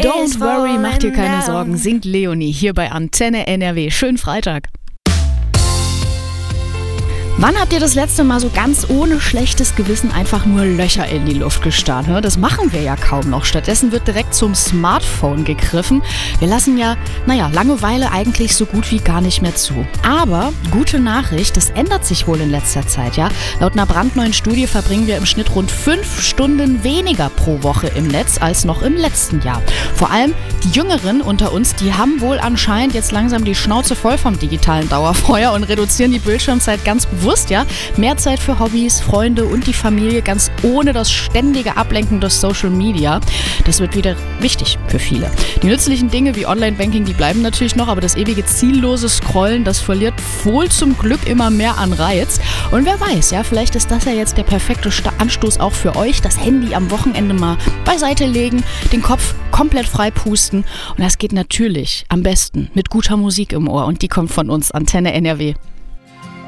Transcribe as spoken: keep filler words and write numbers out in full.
Don't worry, mach dir keine Sorgen, singt Leonie hier bei Antenne N R W. Schönen Freitag. Wann habt ihr das letzte Mal so ganz ohne schlechtes Gewissen einfach nur Löcher in die Luft gestarrt? Ne? Das machen wir ja kaum noch. Stattdessen wird direkt zum Smartphone gegriffen. Wir lassen ja, naja, Langeweile eigentlich so gut wie gar nicht mehr zu. Aber gute Nachricht, das ändert sich wohl in letzter Zeit, ja. Laut einer brandneuen Studie verbringen wir im Schnitt rund fünf Stunden weniger pro Woche im Netz als noch im letzten Jahr. Vor allem die Jüngeren unter uns, die haben wohl anscheinend jetzt langsam die Schnauze voll vom digitalen Dauerfeuer und reduzieren die Bildschirmzeit ganz bewusst. Ja? Mehr Zeit für Hobbys, Freunde und die Familie, ganz ohne das ständige Ablenken durch Social Media. Das wird wieder wichtig für viele. Die nützlichen Dinge wie Online-Banking, die bleiben natürlich noch, aber das ewige ziellose Scrollen, das verliert wohl zum Glück immer mehr an Reiz. Und wer weiß, ja, vielleicht ist das ja jetzt der perfekte Anstoß auch für euch, das Handy am Wochenende mal beiseite legen, den Kopf komplett frei pusten. Und das geht natürlich am besten mit guter Musik im Ohr und die kommt von uns, Antenne N R W.